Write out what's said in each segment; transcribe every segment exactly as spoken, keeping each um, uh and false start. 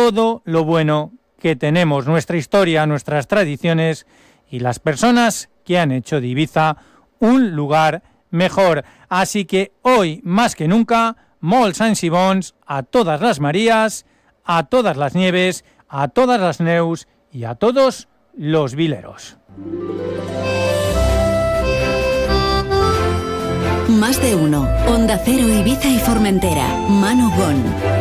todo lo bueno que tenemos, nuestra historia, nuestras tradiciones y las personas que han hecho de Ibiza un lugar mejor. Así que hoy, más que nunca, molts anys i bons a todas las Marías, a todas las nieves, a todas las neus y a todos los vileros. Más de uno. Onda Cero, Ibiza y Formentera. Manu Gon.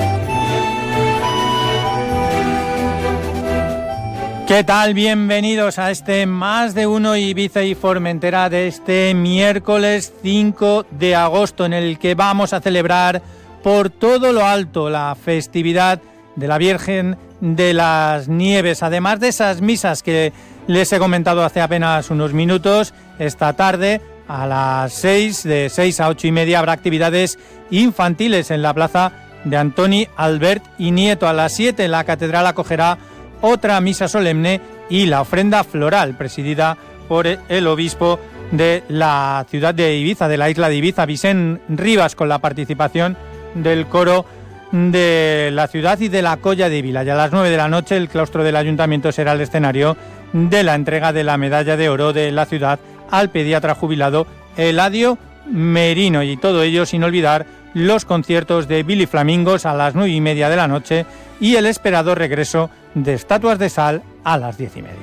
¿Qué tal? Bienvenidos a este Más de Uno Ibiza y Formentera de este miércoles cinco de agosto, en el que vamos a celebrar por todo lo alto la festividad de la Virgen de las Nieves. Además de esas misas que les he comentado hace apenas unos minutos, esta tarde a las seis, de seis a ocho y media, habrá actividades infantiles en la plaza de Antoni Albert y Nieto. A las siete la catedral acogerá otra misa solemne y la ofrenda floral, presidida por el obispo de la ciudad de Ibiza, de la isla de Ibiza, Vicent Rivas, con la participación del coro de la ciudad y de la Colla de Vila. Y a las nueve de la noche el claustro del ayuntamiento será el escenario de la entrega de la medalla de oro de la ciudad al pediatra jubilado Eladio Merino, y todo ello sin olvidar los conciertos de Billy Flamingos a las nueve y media de la noche y el esperado regreso de Estatuas de Sal a las diez y media.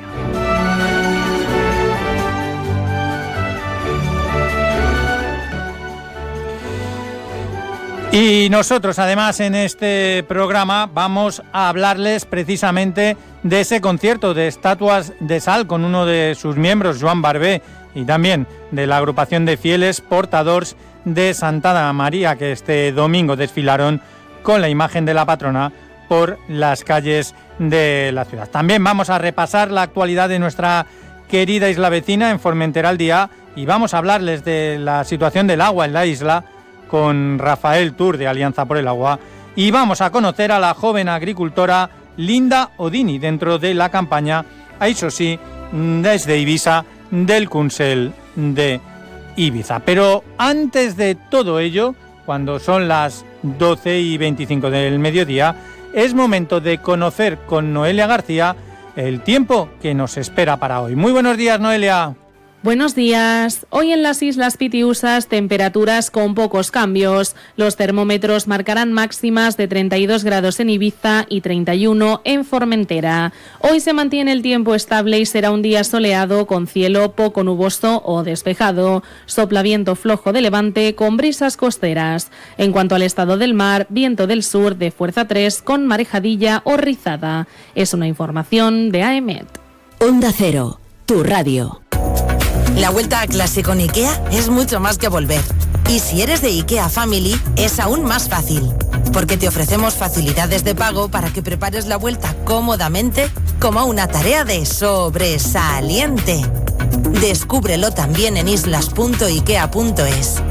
Y nosotros, además, en este programa vamos a hablarles precisamente de ese concierto de Estatuas de Sal con uno de sus miembros, Joan Barbé, y también de la agrupación de fieles portadores de Santa María, que este domingo desfilaron con la imagen de la patrona por las calles de la ciudad. También vamos a repasar la actualidad de nuestra querida isla vecina en Formentera al Día, y vamos a hablarles de la situación del agua en la isla con Rafael Tour de Alianza por el Agua, y vamos a conocer a la joven agricultora Linda Odini dentro de la campaña, això sí, desde Ibiza, del Consell de Ibiza. Pero antes de todo ello, cuando son las doce y veinticinco del mediodía, es momento de conocer con Noelia García el tiempo que nos espera para hoy. Muy buenos días, Noelia. Buenos días. Hoy en las Islas Pitiusas, temperaturas con pocos cambios. Los termómetros marcarán máximas de treinta y dos grados en Ibiza y treinta y uno en Formentera. Hoy se mantiene el tiempo estable y será un día soleado con cielo poco nuboso o despejado. Sopla viento flojo de levante con brisas costeras. En cuanto al estado del mar, viento del sur de fuerza tres con marejadilla o rizada. Es una información de A E M E T. Onda Cero, tu radio. La vuelta a clase con IKEA es mucho más que volver. Y si eres de IKEA Family, es aún más fácil. Porque te ofrecemos facilidades de pago para que prepares la vuelta cómodamente como una tarea de sobresaliente. Descúbrelo también en islas punto ikea punto es.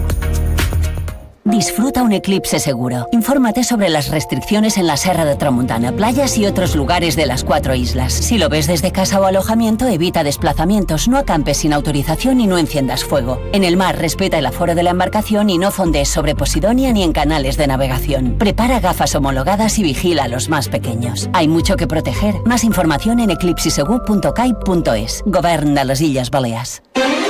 Disfruta un eclipse seguro. Infórmate sobre las restricciones en la Serra de Tramuntana, playas y otros lugares de las cuatro islas. Si lo ves desde casa o alojamiento, evita desplazamientos, no acampes sin autorización y no enciendas fuego. En el mar, respeta el aforo de la embarcación y no fondees sobre Posidonia ni en canales de navegación. Prepara gafas homologadas y vigila a los más pequeños. Hay mucho que proteger. Más información en eclipsisegu punto cai punto es. Govern de les Illes Balears.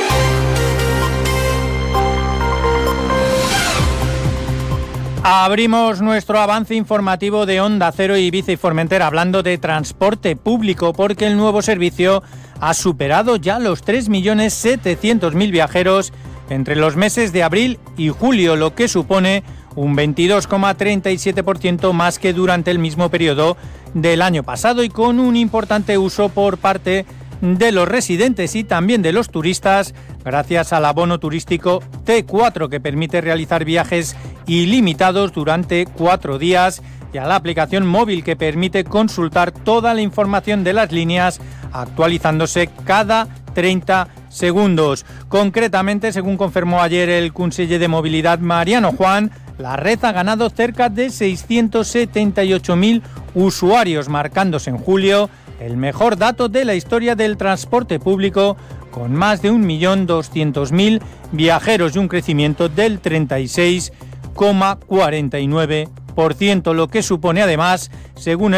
Abrimos nuestro avance informativo de Onda Cero, Ibiza y Formentera hablando de transporte público, porque el nuevo servicio ha superado ya los tres millones setecientos mil viajeros entre los meses de abril y julio, lo que supone un veintidós coma treinta y siete por ciento más que durante el mismo periodo del año pasado, y con un importante uso por parte de los residentes y también de los turistas, gracias al abono turístico T cuatro, que permite realizar viajes ilimitados durante cuatro días, y a la aplicación móvil, que permite consultar toda la información de las líneas, actualizándose cada treinta segundos. Concretamente, según confirmó ayer el conseller de Movilidad Mariano Juan, la red ha ganado cerca de seiscientos setenta y ocho mil usuarios, marcándose en julio el mejor dato de la historia del transporte público, con más de un millón doscientos mil viajeros y un crecimiento del treinta y seis coma cuarenta y nueve por ciento, lo que supone además, según el